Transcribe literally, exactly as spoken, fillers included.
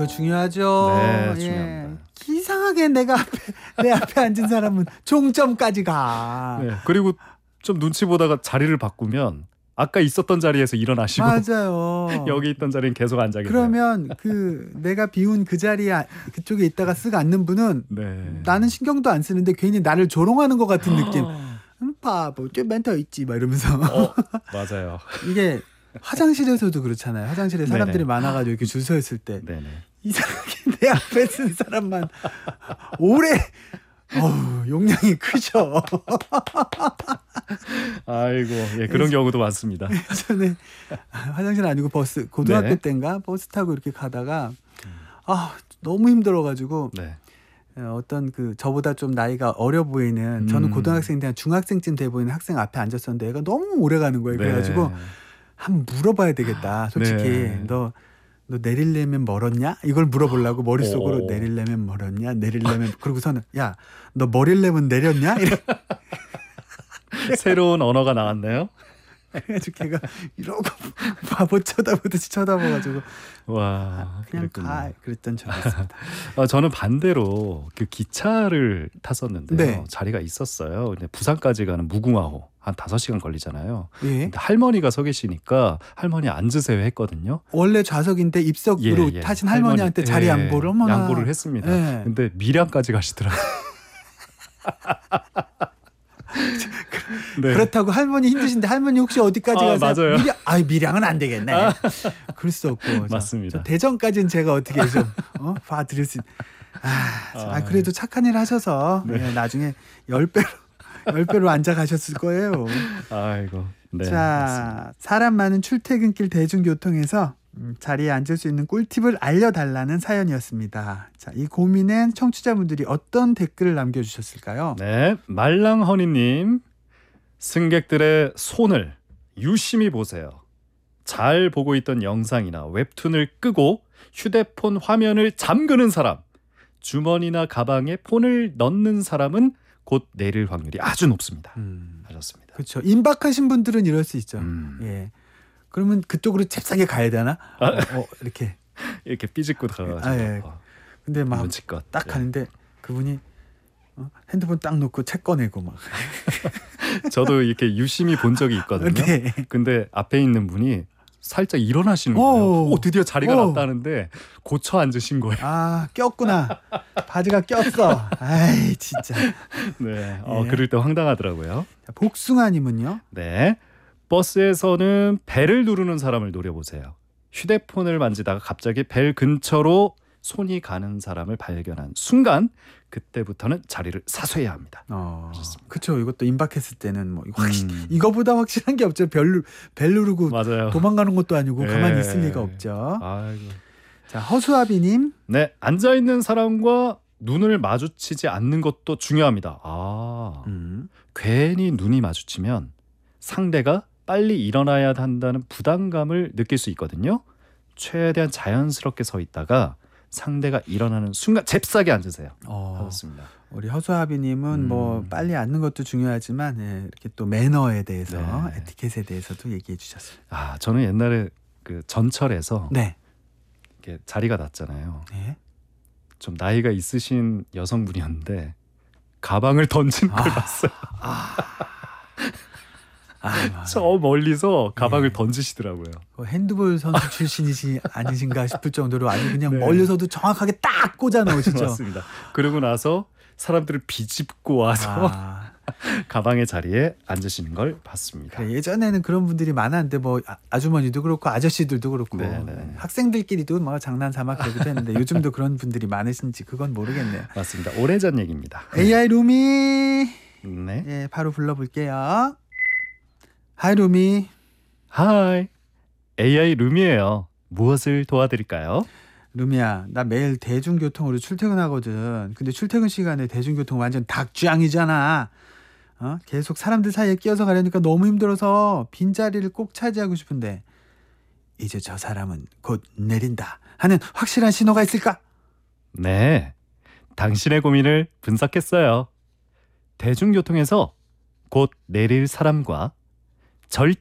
이거 중요하죠. 네, 예. 중요합니다. 이상하게 내가 앞에 내 앞에 앉은 사람은 종점까지 가. 네, 그리고 좀 눈치 보다가 자리를 바꾸면 아까 있었던 자리에서 일어나시고 맞아요. 여기 있던 자리는 계속 앉아 계세요. 그러면 그 내가 비운 그 자리에 그쪽에 있다가 쓱 앉는 분은 네. 나는 신경도 안 쓰는데 괜히 나를 조롱하는 것 같은 느낌. 음, 바보 좀만 더 있지 막 이러면서. 어, 맞아요. 이게 화장실에서도 그렇잖아요. 화장실에 사람들이 네네. 많아가지고 이렇게 줄 서 있을 때 네네. 이상하게 내 앞에 쓴 사람만 오래 어우, 용량이 크죠. 아이고, 예, 그런 경우도 많습니다. 전에 화장실 아니고 버스 고등학교 네. 때인가 버스 타고 이렇게 가다가 아 너무 힘들어가지고 네. 어떤 그 저보다 좀 나이가 어려 보이는 저는 음. 고등학생인데 한 중학생쯤 돼 보이는 학생 앞에 앉았었는데 얘가 너무 오래 가는 거예요. 네. 그래가지고 한번 물어봐야 되겠다. 솔직히 네. 너 너 내리려면 멀었냐? 이걸 물어보려고 머릿속으로 오. 내리려면 멀었냐? 내리려면 그러고서는 야 너 머리려면 내렸냐? 이래. 새로운 언어가 나왔네요. 그래가지고 걔가 이러고 바보 쳐다보듯이 쳐다봐가지고 와, 그냥 그랬군요. 가 그랬던 적이 있습니다. 어, 저는 반대로 그 기차를 탔었는데요. 네. 자리가 있었어요. 근데 부산까지 가는 무궁화호 한 다섯 시간 걸리잖아요. 예. 근데 할머니가 서 계시니까 할머니 앉으세요 했거든요. 원래 좌석인데 입석으로 예, 예. 타신 할머니한테 자리 예, 양보를 어머나. 양보를 했습니다. 예. 근데 밀양까지 가시더라고요. 네. 그렇다고 할머니 힘드신데 할머니 혹시 어디까지 아, 가세요? 맞아요. 밀양, 아 밀양은 안 되겠네. 그럴 수 없고. 저, 맞습니다. 저 대전까지는 제가 어떻게 좀 어? 봐드릴 수 있... 아, 아, 아. 그래도 착한 일 하셔서 네. 예, 나중에 열 배로 열 배로 앉아 가셨을 거예요. 아이고. 네. 자, 맞습니다. 사람 많은 출퇴근길 대중교통에서 음, 자리에 앉을 수 있는 꿀팁을 알려달라는 사연이었습니다. 자, 이 고민엔 청취자분들이 어떤 댓글을 남겨주셨을까요? 네, 말랑허니님, 승객들의 손을 유심히 보세요. 잘 보고 있던 영상이나 웹툰을 끄고 휴대폰 화면을 잠그는 사람, 주머니나 가방에 폰을 넣는 사람은 곧 내릴 확률이 아주 높습니다. 음, 하셨습니다. 그렇죠. 임박하신 분들은 이럴 수 있죠. 음, 예. 그러면 그쪽으로 잽싸게 가야 되나? 아. 어, 어, 이렇게. 이렇게 삐집고 다가가지고 아, 예. 어, 근데 막 눈치껏. 딱 예. 가는데 그분이 어? 핸드폰 딱 놓고 책 꺼내고 막. 저도 이렇게 유심히 본 적이 있거든요. 네. 근데 앞에 있는 분이 살짝 일어나시는 거예요. 오. 오, 드디어 자리가 오. 났다는데 고쳐 앉으신 거예요. 아, 꼈구나. 바지가 꼈어. 아이, 진짜. 네, 어, 예. 그럴 때 황당하더라고요. 자, 복숭아님은요? 네, 버스에서는 벨을 누르는 사람을 노려보세요. 휴대폰을 만지다가 갑자기 벨 근처로 손이 가는 사람을 발견한 순간 그때부터는 자리를 사수해야 합니다. 어, 그렇습니다. 그렇죠. 이것도 임박했을 때는 뭐 확실 음. 이거보다 확실한 게 없죠. 벨, 벨 누르고 맞아요. 도망가는 것도 아니고 가만히 예. 있을 리가 없죠. 아이고. 자, 허수아비님. 네, 앉아 있는 사람과 눈을 마주치지 않는 것도 중요합니다. 아, 음. 괜히 눈이 마주치면 상대가 빨리 일어나야 한다는 부담감을 느낄 수 있거든요. 최대한 자연스럽게 서 있다가 상대가 일어나는 순간 잽싸게 앉으세요. 어, 그렇습니다. 우리 허수아비님은 음. 뭐 빨리 앉는 것도 중요하지만 예, 이렇게 또 매너에 대해서 네. 에티켓에 대해서도 얘기해 주셨습니다. 아, 저는 옛날에 그 전철에서 네. 이렇게 자리가 났잖아요. 네. 좀 나이가 있으신 여성분이었는데 가방을 던지는 걸 아. 봤어요. 아, 아, 저 멀리서 가방을 네. 던지시더라고요. 그 핸드볼 선수 출신이시 아니신가 싶을 정도로 아주 그냥 네. 멀리서도 정확하게 딱 꽂아 넣으시죠. 맞습니다. 그러고 나서 사람들을 비집고 와서 아, 가방의 자리에 앉으시는 걸 봤습니다. 그래, 예전에는 그런 분들이 많았는데 뭐 아- 아주머니도 그렇고 아저씨들도 그렇고 네, 네. 학생들끼리도 막 장난 삼아 그러기도 했는데 요즘도 그런 분들이 많으신지 그건 모르겠네요. 맞습니다. 오래전 얘기입니다. 에이아이 루미 네. 예, 바로 불러볼게요. 하이 루미. 하이. 에이아이 룸이에요. 무엇을 도와드릴까요? 루미야, 나 매일 대중교통으로 출퇴근하거든. 근데 출퇴근 시간에 대중교통 완전 닭쥐앙이잖아. 어? 계속 사람들 사이에 끼어서 가려니까 너무 힘들어서 빈자리를 꼭 차지하고 싶은데 이제 저 사람은 곧 내린다 하는 확실한 신호가 있을까? 네. 당신의 고민을 분석했어요. 대중교통에서 곧 내릴 사람과